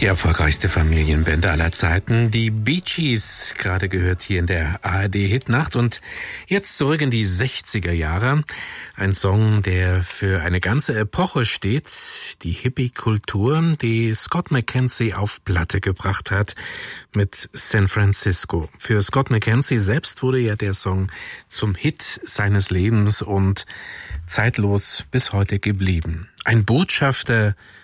Die erfolgreichste Familienband aller Zeiten, die Bee Gees, gerade gehört hier in der ARD-Hitnacht. Und jetzt zurück in die 60er Jahre. Ein Song, der für eine ganze Epoche steht, die Hippie-Kultur, die Scott McKenzie auf Platte gebracht hat mit San Francisco. Für Scott McKenzie selbst wurde ja der Song zum Hit seines Lebens und zeitlos bis heute geblieben. Ein Botschafter